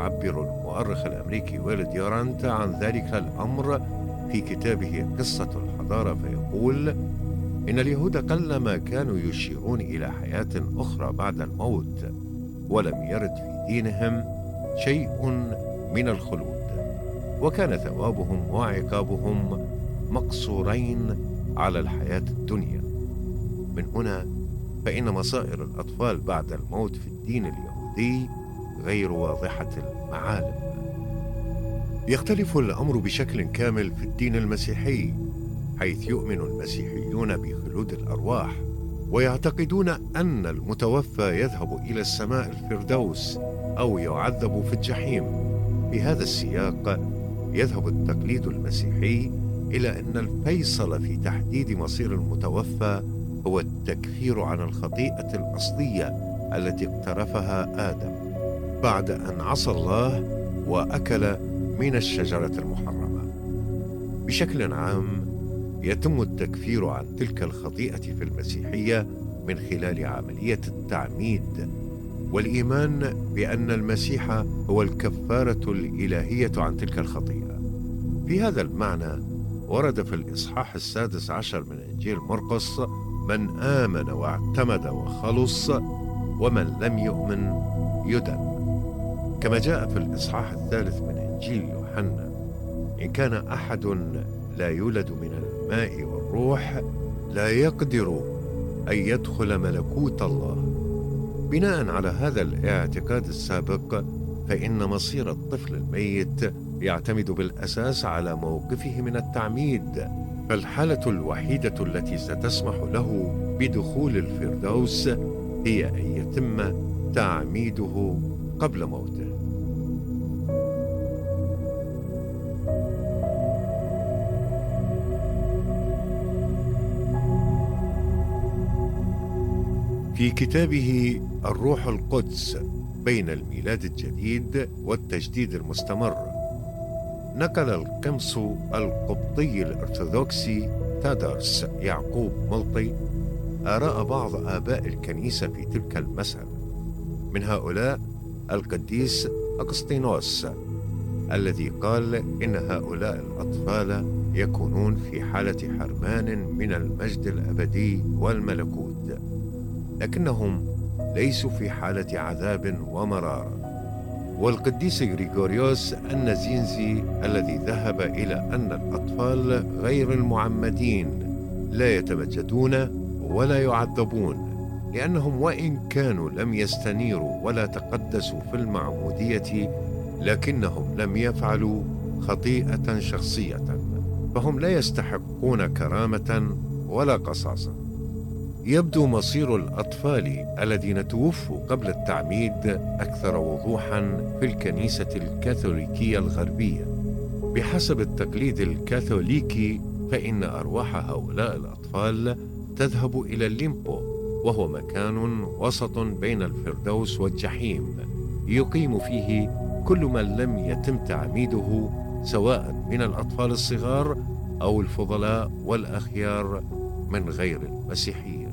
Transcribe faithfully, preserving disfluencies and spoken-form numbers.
يعبر المؤرخ الأمريكي ويل ديورانت عن ذلك الأمر في كتابه قصة الحضارة، فيقول: إن اليهود قلما كانوا يشيرون إلى حياة أخرى بعد الموت، ولم يرد في دينهم شيء من الخلود، وكان ثوابهم وعقابهم مقصورين على الحياة الدنيا. من هنا فإن مصائر الأطفال بعد الموت في الدين اليهودي غير واضحة المعالم. يختلف الأمر بشكل كامل في الدين المسيحي، حيث يؤمن المسيحيون بخلود الأرواح، ويعتقدون أن المتوفى يذهب إلى السماء الفردوس أو يعذب في الجحيم. في هذا السياق يذهب التقليد المسيحي إلى أن الفيصل في تحديد مصير المتوفى هو التكفير عن الخطيئة الأصلية التي اقترفها آدم بعد أن عصى الله وأكل من الشجرة المحرمة. بشكل عام يتم التكفير عن تلك الخطيئة في المسيحية من خلال عملية التعميد، والإيمان بأن المسيح هو الكفارة الإلهية عن تلك الخطيئة. في هذا المعنى ورد في الإصحاح السادس عشر من إنجيل مرقس: من آمن واعتمد وخلص، ومن لم يؤمن يدن. كما جاء في الإصحاح الثالث من إنجيل يوحنا: إن كان أحد لا يولد من الماء والروح لا يقدر أن يدخل ملكوت الله. بناء على هذا الاعتقاد السابق، فإن مصير الطفل الميت يعتمد بالأساس على موقفه من التعميد، فالحالة الوحيدة التي ستسمح له بدخول الفردوس هي أن يتم تعميده قبل موته. في كتابه الروح القدس بين الميلاد الجديد والتجديد المستمر، نقل القمص القبطي الأرثوذكسي تادرس يعقوب ملطي آراء بعض آباء الكنيسة في تلك المسألة. من هؤلاء القديس أغسطينوس، الذي قال إن هؤلاء الأطفال يكونون في حالة حرمان من المجد الأبدي والملكوت، لكنهم ليسوا في حالة عذاب ومرارة. والقديس غريغوريوس النزينزي، الذي ذهب إلى أن الأطفال غير المعمدين لا يتمجدون ولا يعذبون، لأنهم وإن كانوا لم يستنيروا ولا تقدسوا في المعمودية، لكنهم لم يفعلوا خطيئة شخصية، فهم لا يستحقون كرامة ولا قصاصة. يبدو مصير الأطفال الذين توفوا قبل التعميد أكثر وضوحاً في الكنيسة الكاثوليكية الغربية. بحسب التقليد الكاثوليكي، فإن أرواح هؤلاء الأطفال تذهب إلى الليمبو، وهو مكان وسط بين الفردوس والجحيم، يقيم فيه كل من لم يتم تعميده، سواء من الأطفال الصغار أو الفضلاء والأخيار من غير المسيحيين.